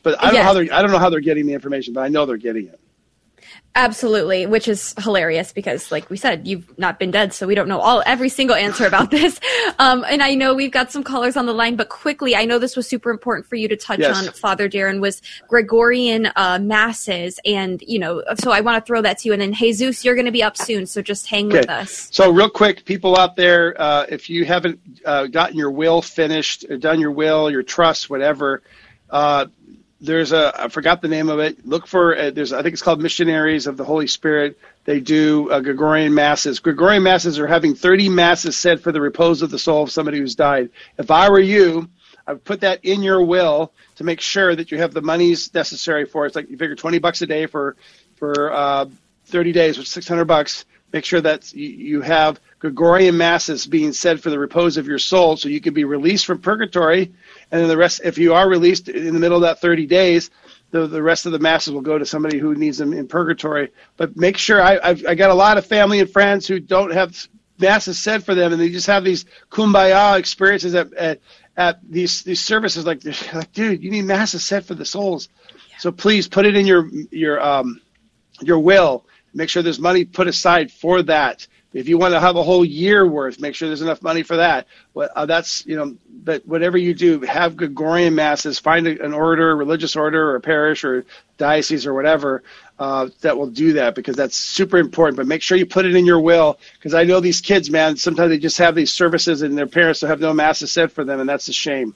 But I don't know how they're getting the information, but I know they're getting it. Absolutely, which is hilarious because, like we said, you've not been dead, so we don't know every single answer about this. And I know we've got some callers on the line, but quickly, I know this was super important for you to touch on, Father Darren, was Gregorian masses, and so I want to throw that to you. And then Jesus, you're going to be up soon, so just hang with us. So real quick, people out there, if you haven't gotten your will finished, or done your will, your trust, whatever. There's I forgot the name of it. Look for, I think it's called Missionaries of the Holy Spirit. They do Gregorian masses. Gregorian masses are having 30 masses said for the repose of the soul of somebody who's died. If I were you, I would put that in your will to make sure that you have the monies necessary for it. It's like you figure $20 a day for 30 days, which is $600. Make sure that you have Gregorian masses being said for the repose of your soul, so you can be released from purgatory. And then the rest, if you are released in the middle of that 30 days, the rest of the masses will go to somebody who needs them in purgatory. But make sure, I got a lot of family and friends who don't have masses said for them, and they just have these kumbaya experiences at these services. Like, dude, you need masses said for the souls. Yeah. So please put it in your will. Make sure there's money put aside for that. If you want to have a whole year worth, make sure there's enough money for that. But but whatever you do, have Gregorian masses. Find an order, a religious order, or a parish, or diocese, or whatever that will do that, because that's super important. But make sure you put it in your will, because I know these kids, man. Sometimes they just have these services, and their parents will have no masses said for them, and that's a shame.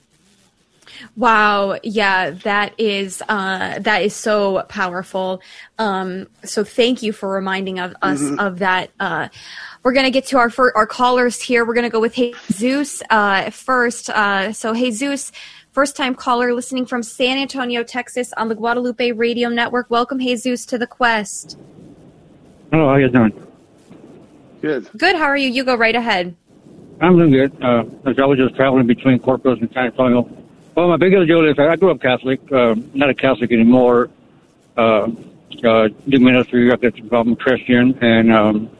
Wow. Yeah, that is so powerful. So thank you for reminding us of that. We're going to get to our callers here. We're going to go with Jesus first. So Jesus, first-time caller listening from San Antonio, Texas on the Guadalupe Radio Network. Welcome, Jesus, to the Quest. Hello, how you doing? Good. Good. How are you? You go right ahead. I'm doing good. As I was just traveling between Corpus and San Antonio. Well, my biggest deal is I grew up Catholic, not a Catholic anymore. Do ministry, I guess I'm Christian. And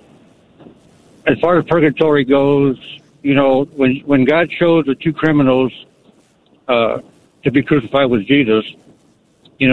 as far as purgatory goes, when God chose the two criminals to be crucified with Jesus, he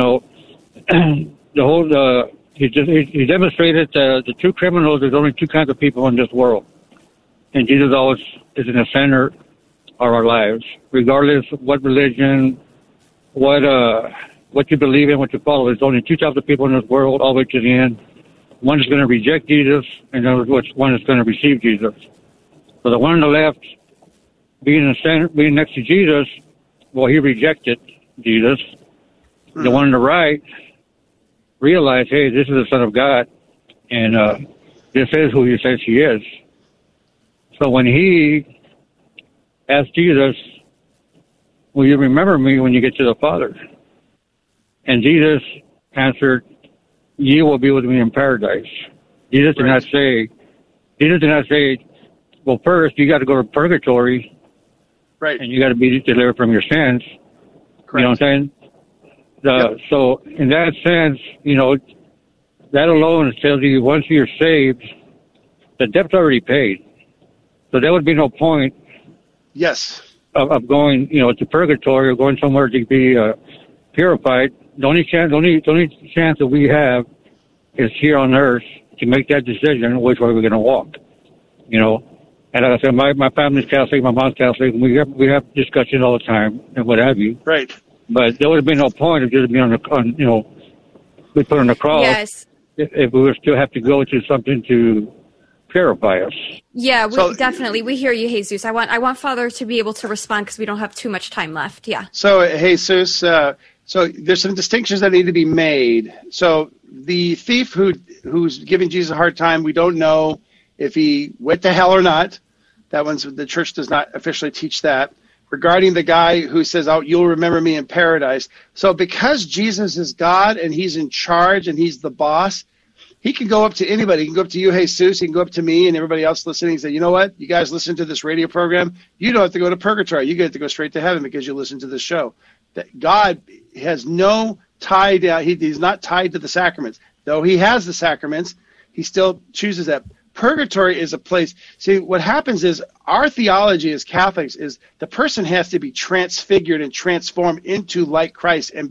demonstrated the two criminals, there's only two kinds of people in this world. And Jesus always is in the center of our lives, regardless of what religion, what you believe in, what you follow. There's only two types of people in this world, all the way to the end. One is going to reject Jesus, and one is going to receive Jesus. So the one on the left, being in the center, being next to Jesus, well, he rejected Jesus. Mm-hmm. The one on the right realized, hey, this is the Son of God, and this is who he says he is. So when he asked Jesus, will you remember me when you get to the Father? And Jesus answered, you will be with me in paradise. Jesus did not say, well, first you got to go to purgatory, right? And you got to be delivered from your sins. Correct. You know what I'm saying? Yep. So in that sense, that alone tells you once you're saved, the debt's already paid. So there would be no point. Yes. Of going, to purgatory or going somewhere to be purified. The only chance that we have is here on earth to make that decision which way we're going to walk. And like I said, my family's Catholic, my mom's Catholic, and we have discussions all the time and what have you. Right. But there would have been no point of just being we put on the cross. Yes. If we would still have to go to something to purify us. Yeah, definitely. We hear you, Jesus. I want Father to be able to respond because we don't have too much time left. Yeah. So, Jesus, so there's some distinctions that need to be made. So the thief who's giving Jesus a hard time, we don't know if he went to hell or not. The church does not officially teach that. Regarding the guy who says, oh, you'll remember me in paradise. So because Jesus is God and he's in charge and he's the boss, he can go up to anybody. He can go up to you, Jesus. He can go up to me and everybody else listening and say, you know what? You guys listen to this radio program. You don't have to go to purgatory. You get to go straight to heaven because you listen to this show. That God has no tie down. He's not tied to the sacraments. Though he has the sacraments, he still chooses that. Purgatory is a place. See, what happens is our theology as Catholics is the person has to be transfigured and transformed into like Christ and